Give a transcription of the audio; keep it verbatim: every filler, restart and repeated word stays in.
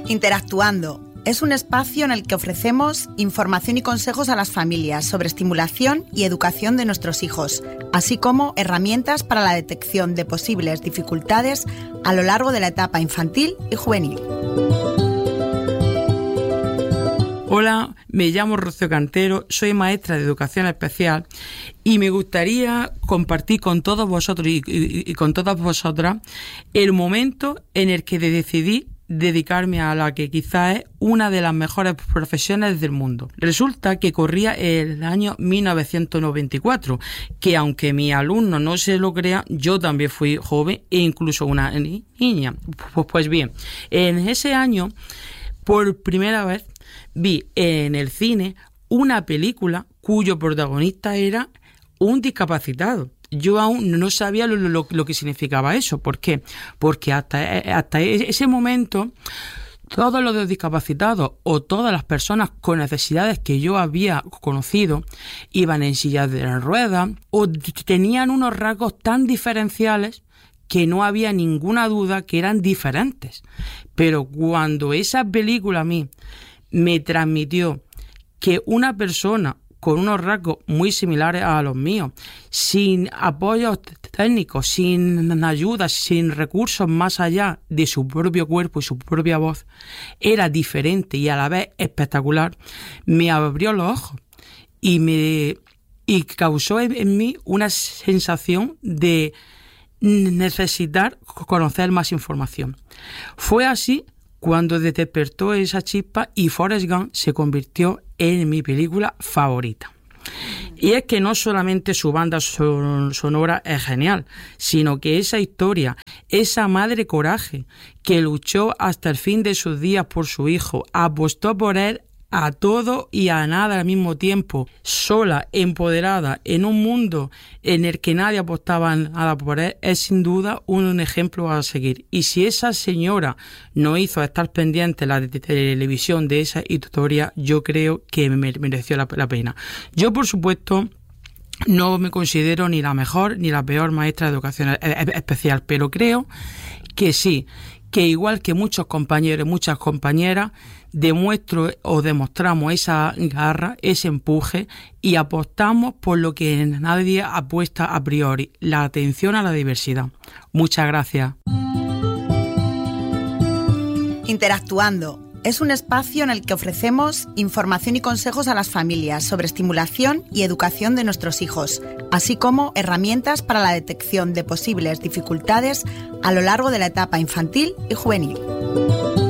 Interactuando es un espacio en el que ofrecemos información y consejos a las familias sobre estimulación y educación de nuestros hijos, así como herramientas para la detección de posibles dificultades a lo largo de la etapa infantil y juvenil. Hola, me llamo Rocío Cantero, soy maestra de educación especial y me gustaría compartir con todos vosotros y, y, y con todas vosotras el momento en el que decidí dedicarme a la que quizás es una de las mejores profesiones del mundo. Resulta que corría el año mil novecientos noventa y cuatro, que aunque mis alumnos no se lo crean, yo también fui joven e incluso una niña. Pues, pues bien, en ese año, por primera vez, vi en el cine una película cuyo protagonista era un discapacitado. Yo aún no sabía lo, lo, lo que significaba eso. ¿Por qué? Porque hasta, hasta ese momento todos los discapacitados o todas las personas con necesidades que yo había conocido iban en sillas de ruedas o tenían unos rasgos tan diferenciales que no había ninguna duda que eran diferentes. Pero cuando esa película a mí me transmitió que una persona con unos rasgos muy similares a los míos, sin apoyos técnicos, sin ayuda, sin recursos más allá de su propio cuerpo y su propia voz, era diferente y a la vez espectacular, me abrió los ojos y me y causó en mí una sensación de necesitar conocer más información. Fue así cuando despertó esa chispa y Forrest Gump se convirtió en mi película favorita. Y es que no solamente su banda son, sonora es genial, sino que esa historia, esa madre coraje que luchó hasta el fin de sus días por su hijo, apostó por él a todo y a nada al mismo tiempo, sola, empoderada, en un mundo en el que nadie apostaba nada por él, es sin duda un ejemplo a seguir. Y si esa señora no hizo estar pendiente la de televisión de esa historia, yo creo que me mereció la, la pena. Yo, por supuesto, no me considero ni la mejor ni la peor maestra de educación especial, pero creo que sí, que igual que muchos compañeros y muchas compañeras, demuestro o demostramos esa garra, ese empuje y apostamos por lo que nadie apuesta a priori, la atención a la diversidad. Muchas gracias. Interactuando es un espacio en el que ofrecemos información y consejos a las familias sobre estimulación y educación de nuestros hijos, así como herramientas para la detección de posibles dificultades a lo largo de la etapa infantil y juvenil.